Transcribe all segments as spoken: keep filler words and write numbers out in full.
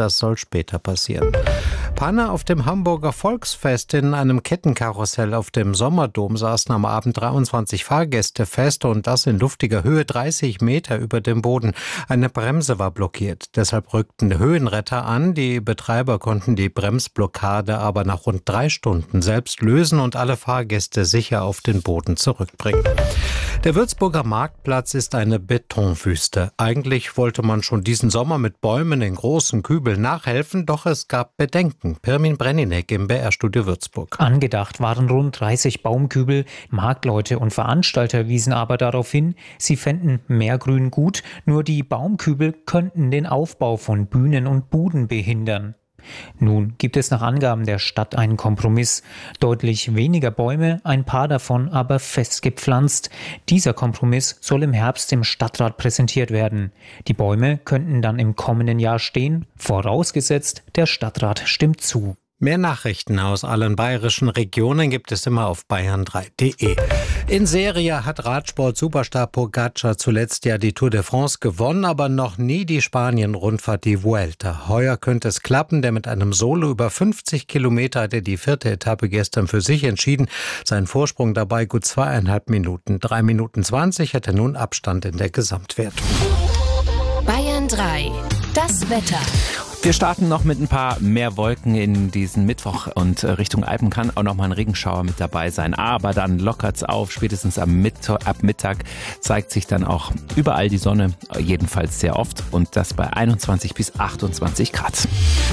Das soll später passieren. Panne auf dem Hamburger Volksfest. In einem Kettenkarussell auf dem Sommerdom saßen am Abend dreiundzwanzig Fahrgäste fest und das in luftiger Höhe dreißig Meter über dem Boden. Eine Bremse war blockiert. Deshalb rückten Höhenretter an. Die Betreiber konnten die Bremsblockade aber nach rund drei Stunden selbst lösen und alle Fahrgäste sicher auf den Boden zurückbringen. Der Würzburger Marktplatz ist eine Betonwüste. Eigentlich wollte man schon diesen Sommer mit Bäumen in großen Kübeln nachhelfen, doch es gab Bedenken. Pirmin Brenninek im B R-Studio Würzburg. Angedacht waren rund dreißig Baumkübel. Marktleute und Veranstalter wiesen aber darauf hin, sie fänden mehr Grün gut, nur die Baumkübel könnten den Aufbau von Bühnen und Buden behindern. Nun gibt es nach Angaben der Stadt einen Kompromiss. Deutlich weniger Bäume, ein paar davon aber fest gepflanzt. Dieser Kompromiss soll im Herbst im Stadtrat präsentiert werden. Die Bäume könnten dann im kommenden Jahr stehen, vorausgesetzt, der Stadtrat stimmt zu. Mehr Nachrichten aus allen bayerischen Regionen gibt es immer auf bayern drei punkt de. In Serie hat Radsport-Superstar Pogacar zuletzt ja die Tour de France gewonnen, aber noch nie die Spanien-Rundfahrt, die Vuelta. Heuer könnte es klappen, denn mit einem Solo über fünfzig Kilometer hat er die vierte Etappe gestern für sich entschieden. Sein Vorsprung dabei gut zweieinhalb Minuten. Drei Minuten zwanzig hat er nun Abstand in der Gesamtwertung. Bayern drei, das Wetter. Wir starten noch mit ein paar mehr Wolken in diesen Mittwoch und Richtung Alpen kann auch noch mal ein Regenschauer mit dabei sein. Aber dann lockert's auf. Spätestens am Mittag, ab Mittag zeigt sich dann auch überall die Sonne, jedenfalls sehr oft. Und das bei einundzwanzig bis achtundzwanzig Grad.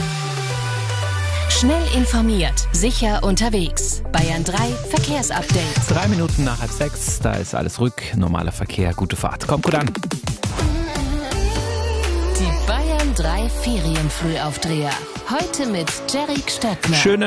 Schnell informiert, sicher unterwegs. Bayern drei Verkehrsupdate. Drei Minuten nach halb sechs, da ist alles ruhig. Normaler Verkehr, gute Fahrt. Kommt gut an. Die Bayern drei Ferienfrühaufdreher. Heute mit Jerry Stöckner. Schöne